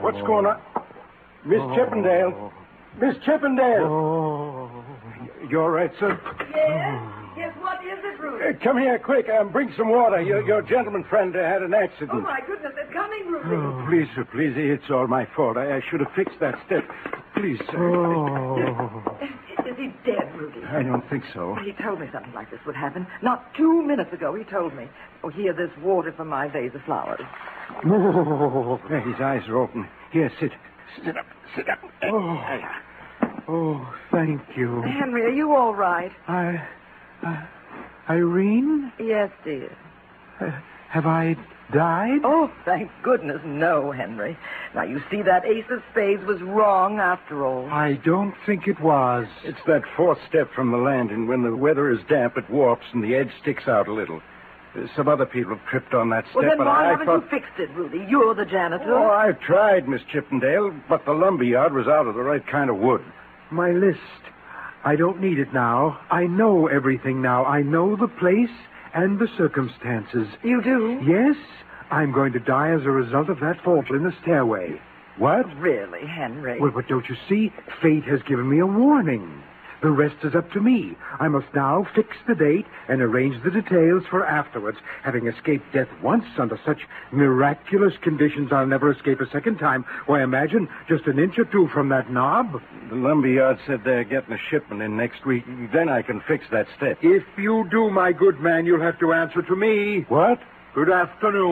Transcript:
What's going on? Miss Chippendale. Miss Chippendale. Oh. You all right, sir? Yes, what is it, Rudy? Come here, quick. Bring some water. Your gentleman friend had an accident. Oh, my goodness, it's coming, Rudy. Oh, please, sir, please. It's all my fault. I should have fixed that step. Please, sir. Is he dead, Rudy? I don't think so. He told me something like this would happen. Not 2 minutes ago, he told me. Oh, here, there's water from my vase of flowers. His eyes are open. Here, sit. Sit up. Sit up. Oh, thank you. Henry, are you all right? Irene? Yes, dear. Have I died? Oh, thank goodness, no, Henry. Now, you see, that ace of spades was wrong after all. I don't think it was. It's that fourth step from the landing. When the weather is damp, it warps and the edge sticks out a little. Some other people have tripped on that step. Well, then but why I haven't thought... you fixed it, Rudy? You're the janitor. Oh, I've tried, Miss Chippendale, but the lumberyard was out of the right kind of wood. My list. I don't need it now. I know everything now. I know the place and the circumstances. You do? Yes, I'm going to die as a result of that fall in the stairway. What? Really, Henry? Well, but don't you see? Fate has given me a warning. The rest is up to me. I must now fix the date and arrange the details for afterwards. Having escaped death once under such miraculous conditions, I'll never escape a second time. Why, imagine just an inch or two from that knob. The lumberyard said they're getting a shipment in next week. Then I can fix that step. If you do, my good man, you'll have to answer to me. What? Good afternoon.